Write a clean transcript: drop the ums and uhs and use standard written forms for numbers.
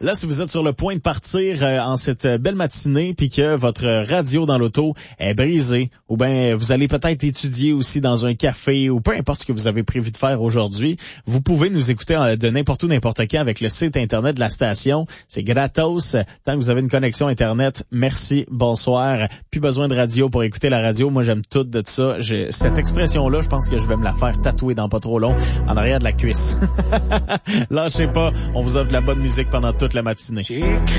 Là, si vous êtes sur le point de partir en cette belle matinée puis que votre radio dans l'auto est brisée, ou bien vous allez peut-être étudier aussi dans un café ou peu importe ce que vous avez prévu de faire aujourd'hui, vous pouvez nous écouter de n'importe où, n'importe quand avec le site Internet de la station. C'est gratos. Tant que vous avez une connexion Internet, merci, bonsoir. Plus besoin de radio pour écouter la radio. Moi, j'aime tout de ça. Cette expression-là, je pense que je vais me la faire tatouer dans pas trop long, en arrière de la cuisse. Lâchez pas, on vous offre de la bonne musique pendant toute la matinée.